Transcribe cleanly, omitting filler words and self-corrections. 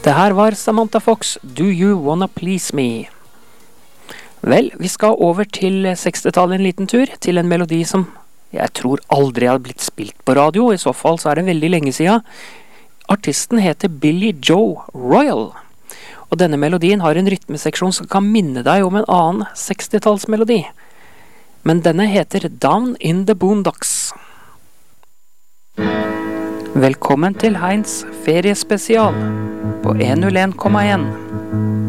Det her var Samantha Fox, Do You Wanna Please Me? Vel, vi skal over til 60-tallet en liten tur, til en melodi som jeg tror aldri har blitt spilt på radio, i så fall så er det veldig lenge siden. Artisten heter Billy Joe Royal, og denne melodien har en rytmeseksjon som kan minne deg om en annen 60-tallsmelodi. Men denne heter Down in the Boondocks. Velkommen til Heinz feriespesial på 101,1.